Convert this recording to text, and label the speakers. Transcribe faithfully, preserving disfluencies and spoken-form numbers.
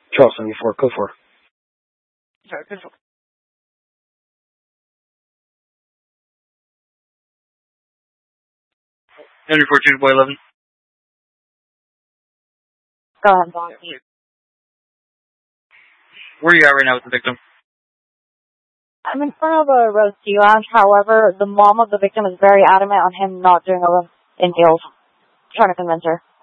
Speaker 1: Charles seventy-four, code four.
Speaker 2: Sorry, code four. Henry fourteen, boy eleven.
Speaker 3: Go ahead, Vaughn.
Speaker 2: Where are you at right now with the victim?
Speaker 3: I'm in front of a roast tea lounge. However, the mom of the victim is very adamant on him not doing a inhales. Trying to convince her.